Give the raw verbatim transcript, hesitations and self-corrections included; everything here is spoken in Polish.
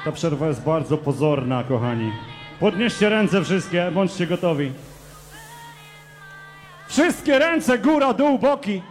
Ta przerwa jest bardzo pozorna, kochani. Podnieście ręce wszystkie, bądźcie gotowi. Wszystkie ręce, góra, dół, boki.